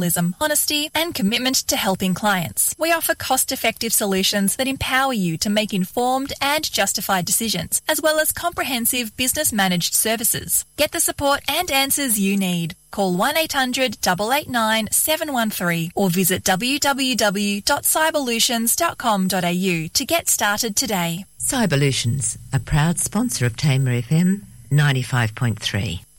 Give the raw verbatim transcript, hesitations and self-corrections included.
professionalism, honesty, and commitment to helping clients. We offer cost-effective solutions that empower you to make informed and justified decisions, as well as comprehensive business managed services. Get the support and answers you need. Call one eight hundred, eight eight nine, seven one three or visit w w w dot cyberlutions dot com dot a u to get started today. Cyberlutions, a proud sponsor of Tamer F M ninety-five point three.